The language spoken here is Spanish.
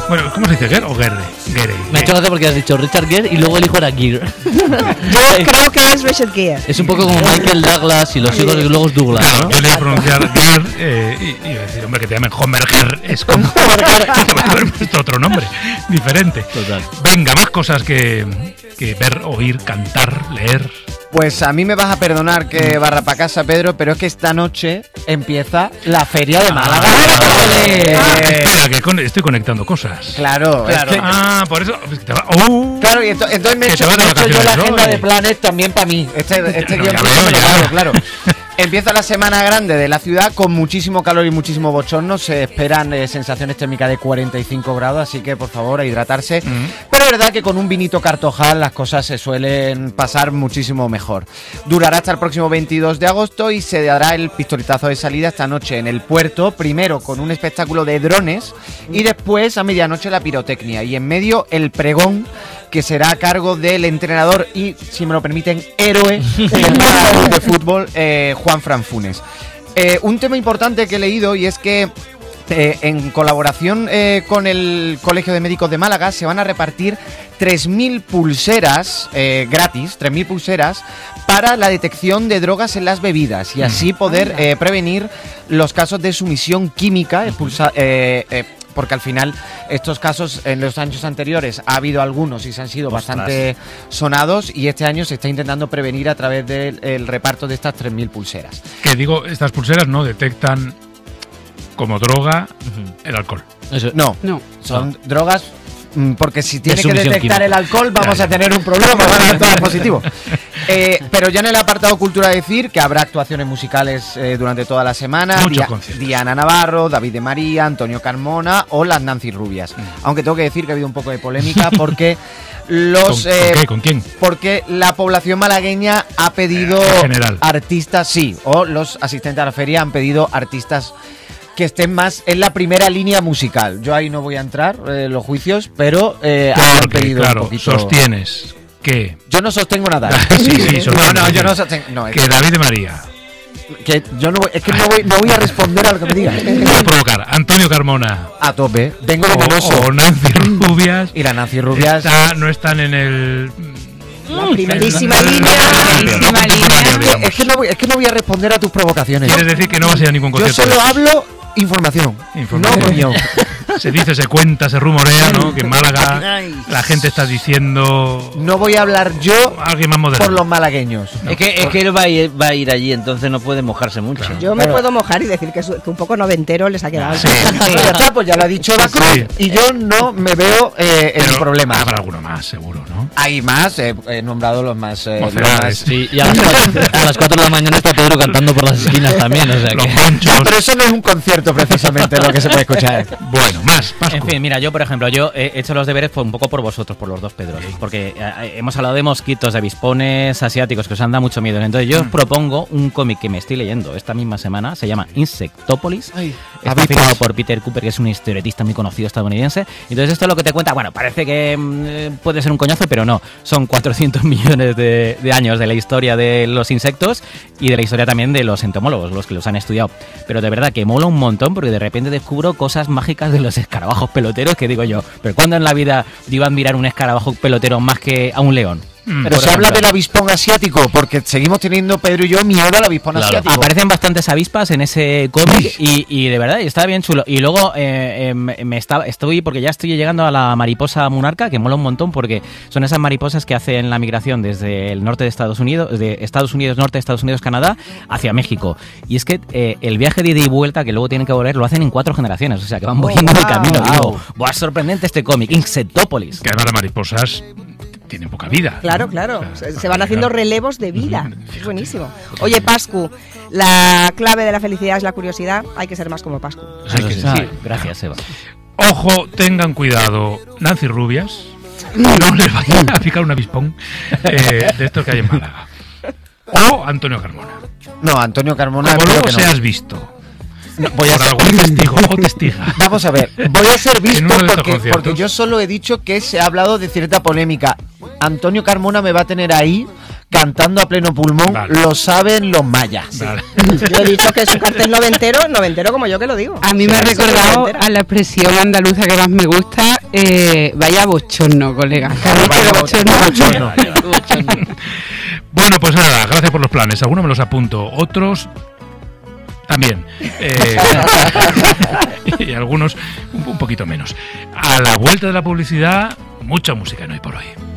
Bueno, ¿cómo se dice? ¿Gere o Gere? Gere. Me ha hecho gracia porque has dicho Richard Gere y luego el hijo era Gere. Yo creo que es Richard Gere. Es un poco como Michael Douglas y los hijos de luego es Douglas, Claro, ¿no? yo le iba a pronunciar Gere y iba a decir, hombre, que te llamen Homer Gere. Es como haber puesto otro nombre diferente. Total. Venga, más cosas que ver, oír, cantar, leer. Pues a mí me vas a perdonar que barra para casa, Pedro, pero es que esta noche empieza la Feria de Málaga. Espera, que estoy conectando cosas. Claro, es que, Por eso. Es que te va, claro, y entonces me he que hecho, te vas de me he hecho yo la vacaciones, agenda ¿no? de Planet también para mí. Este No, guión ya me veo, lo ya. hago, claro. Empieza la semana grande de la ciudad con muchísimo calor y muchísimo bochorno. Se esperan sensaciones térmicas de 45 grados, así que por favor a hidratarse. Pero es verdad que con un vinito cartojal las cosas se suelen pasar muchísimo mejor. Durará hasta el próximo 22 de agosto y se dará el pistoletazo de salida esta noche en el puerto, primero con un espectáculo de drones y después a medianoche la pirotecnia y en medio el pregón, que será a cargo del entrenador y, si me lo permiten, héroe del Málaga Club de Fútbol, Juanfran Funes. Un tema importante que he leído y es que en colaboración con el Colegio de Médicos de Málaga se van a repartir 3.000 pulseras gratis, 3.000 pulseras para la detección de drogas en las bebidas y así poder prevenir los casos de sumisión química porque al final estos casos en los años anteriores ha habido algunos y se han sido bastante sonados y este año se está intentando prevenir a través del reparto de estas 3.000 pulseras. Que digo, estas pulseras no detectan como droga el alcohol. Eso. No, son drogas porque si tiene que detectar química. el alcohol vamos a tener un problema, van a estar positivo. Pero ya en el apartado cultura decir que habrá actuaciones musicales durante toda la semana. Muchos conciertos. Diana Navarro, David de María, Antonio Carmona o las Nancy Rubias. Aunque tengo que decir que ha habido un poco de polémica porque ¿Con quién? Porque la población malagueña ha pedido En general. artistas, sí, o los asistentes a la feria han pedido artistas que estén más en la primera línea musical. Yo ahí no voy a entrar en los juicios, pero han Porque, pedido claro, un poquito. sostienes que... Yo no sostengo nada. Sí, no, yo no sostengo. No, que David de María... que yo no voy, es que no voy a responder a lo que me digas. Voy a provocar. Antonio Carmona A tope. Vengo venenoso. o Nancy Rubias... Y la Nancy Rubias. no están en el... La primerísima en línea. digamos. Es que no voy a responder a tus provocaciones. Quieres decir que no vas a ir a ningún Yo concierto. solo hablo información. No opinión. Se dice, se cuenta, se rumorea, ¿no? Que en Málaga la gente está diciendo... No voy a hablar yo Alguien más moderno. por los malagueños. Es que él va a ir allí, entonces no puede mojarse mucho. Claro. Yo me puedo mojar y decir que un poco noventero les ha quedado. Sí. Ya está, pues ya lo ha dicho la Cruz Sí. y yo no me veo en Pero problemas. habrá alguno más, seguro, ¿no? Hay más, he nombrado los más... Mocedades. Sí, y a las 4 de la mañana está Pedro cantando por las esquinas también, o sea Los que... ponchos. Pero eso no es un concierto precisamente lo que se puede escuchar. Bueno, más, Pascu. En fin, mira, yo por ejemplo, yo he hecho los deberes un poco por vosotros, por los dos Pedros, porque hemos hablado de mosquitos, de avispones asiáticos que os han dado mucho miedo. Entonces yo os propongo un cómic que me estoy leyendo esta misma semana, se llama Insectópolis. Está firmado por Peter Cooper, que es un historietista muy conocido estadounidense. Entonces esto es lo que te cuenta, bueno, parece que puede ser un coñazo, pero no. Son 400 millones de años de la historia de los insectos y de la historia también de los entomólogos, los que los han estudiado. Pero de verdad que mola un montón porque de repente descubro cosas mágicas de los escarabajos peloteros que digo yo, pero ¿cuándo en la vida yo iba a admirar un escarabajo pelotero más que a un león? Pero se habla del avispón asiático, porque seguimos teniendo, Pedro y yo, miedo al avispón asiático. Aparecen bastantes avispas en ese cómic y de verdad está bien chulo. Y luego porque ya estoy llegando a la mariposa monarca, que mola un montón porque son esas mariposas que hacen la migración desde el norte de Estados Unidos, norte de Estados Unidos, Canadá, hacia México. Y es que el viaje de ida y vuelta, que luego tienen que volver, lo hacen en 4 generaciones, o sea que van volviendo en el camino. Digo, ¡buah, sorprendente este cómic! Insectópolis. Que además las mariposas tienen poca vida. Claro, ¿no? claro. O sea, Se van haciendo relevos de vida. Es buenísimo. Oye, Pascu, la clave de la felicidad es la curiosidad. Hay que ser más como Pascu. Hay que- Sí, sí. gracias, Eva. Ojo, tengan cuidado. Nancy Rubias, no les vayan a picar un avispón de estos que hay en Málaga. O Antonio Carmona. No, Antonio Carmona. Como creo luego que no. seas visto Voy a por algún testigo o testiga. Vamos a ver, voy a ser En visto uno de estos porque conciertos. yo solo he dicho que se ha hablado de cierta polémica. Antonio Carmona me va a tener ahí cantando a pleno pulmón, Vale. lo saben los mayas. Vale. Yo he dicho que es un cartel noventero como yo que lo digo. A mí me ha Sí, recordado noventera. a la expresión andaluza que más me gusta, Vaya bochorno, colega. Vaya bochorno. Bueno, pues nada, gracias por los planes. Algunos me los apunto, otros también. Y algunos un poquito menos. A la vuelta de la publicidad, mucha música en Hoy por Hoy.